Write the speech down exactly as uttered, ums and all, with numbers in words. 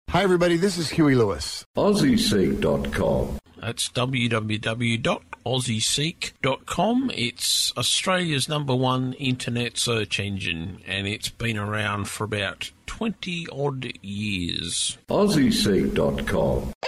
Hi, everybody. This is Huey Lewis. Aussie Seek dot com. That's w w w dot aussie seek dot com. It's Australia's number one internet search engine, and it's been around for about twenty odd years. Aussie Seek dot com.